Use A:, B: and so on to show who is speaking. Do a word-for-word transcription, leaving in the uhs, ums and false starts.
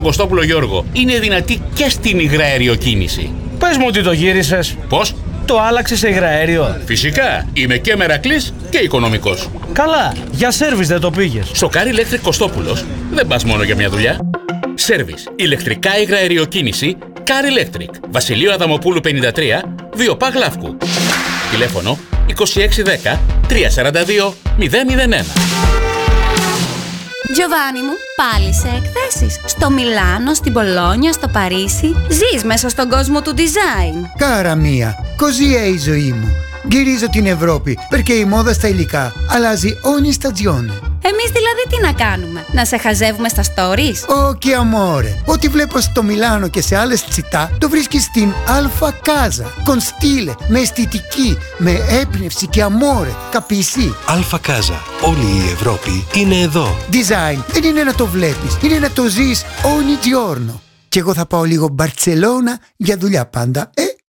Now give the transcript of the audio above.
A: Κωστόπουλο Γιώργο, είναι δυνατή και στην υγραεριοκίνηση.
B: Πες μου ότι το γύρισες.
A: Πώς?
B: Το άλλαξες σε υγραέριο.
A: Φυσικά, είμαι και μερακλής και οικονομικός.
B: Καλά, για σέρβις δεν το πήγες.
A: Στο Car Electric Κωστόπουλος δεν πας μόνο για μια δουλειά. Σέρβις, ηλεκτρικά υγραεριοκίνηση, Car Electric, Βασιλείο Αδαμοπούλου πενήντα τρία, δύο Π Γλαύκου. Τηλέφωνο είκοσι έξι δέκα τριακόσια σαράντα δύο μηδέν μηδέν ένα.
C: Τζοβάνι μου, πάλι σε εκθέσεις. Στο Μιλάνο, στην Πολόνια, στο Παρίσι. Ζεις μέσα στον κόσμο του design.
D: Κάρα μία, così è η ζωή μου. Γυρίζω την Ευρώπη, perché η μόδα στα υλικά αλλάζει ogni stagione.
C: Εμείς δηλαδή τι να κάνουμε, να σε χαζεύουμε στα stories?
D: Όχι, amore. Ό,τι βλέπω στο Μιλάνο και σε άλλες τσιτά, το βρίσκεις στην Alfa Casa. Con stile, με αισθητική, με έμπνευση και amore. Capisci?
E: Alfa Casa. Όλη η Ευρώπη είναι εδώ.
D: Design δεν είναι να το βλέπεις, είναι να το ζεις ogni giorno. Και εγώ θα πάω λίγο Μπαρτσελώνα για δουλειά πάντα, ε?